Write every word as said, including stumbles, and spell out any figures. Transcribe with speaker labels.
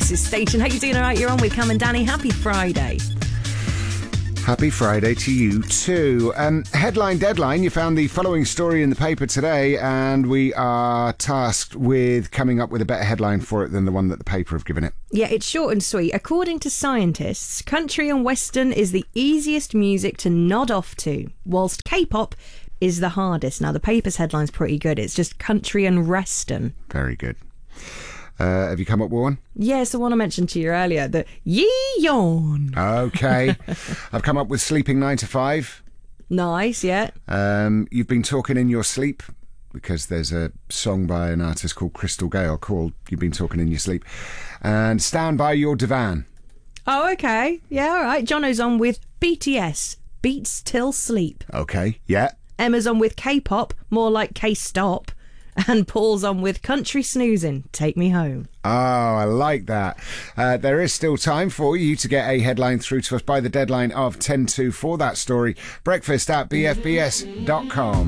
Speaker 1: Breakfast's station. How you doing? All right, you're on with Cam and Danny. Happy Friday.
Speaker 2: Happy Friday to you too. Um, headline deadline, you found the following story in the paper today, and we are tasked with coming up with a better headline for it than the one that the paper have given it.
Speaker 1: Yeah, it's short and sweet. According to scientists, country and western is the easiest music to nod off to, whilst K-pop is the hardest. Now, the paper's headline's pretty good. It's just country and western.
Speaker 2: Very good. Uh, have you come up with one?
Speaker 1: Yeah, it's the one I mentioned to you earlier, the Yee-Yawn.
Speaker 2: Okay. I've come up with sleeping nine to five.
Speaker 1: Nice, yeah.
Speaker 2: Um, you've been talking in your sleep, because there's a song by an artist called Crystal Gale called You've Been Talking in Your Sleep. And stand by your divan.
Speaker 1: Oh, okay. Yeah, all right. Jono's on with B T S, Beats Till Sleep.
Speaker 2: Okay, yeah.
Speaker 1: Emma's on with K-pop, more like K-stop. And Paul's on with Country Snoozing, Take Me Home.
Speaker 2: Oh, I like that. Uh, there is still time for you to get a headline through to us by the deadline of ten to for that story. Breakfast at b f b s dot com.